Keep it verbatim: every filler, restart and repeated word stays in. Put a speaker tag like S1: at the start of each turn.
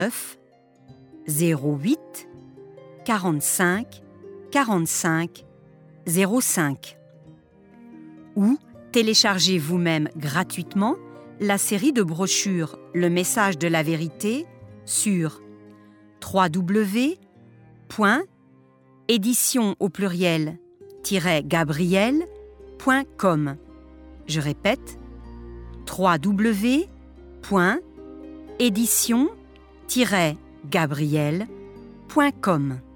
S1: neuf zéro huit quarante-cinq quarante-cinq zéro cinq ou téléchargez vous-même gratuitement la série de brochures Le message de la vérité sur w w w point édition au pluriel gabriel point com. Je répète, w w w point édition gabriel point com.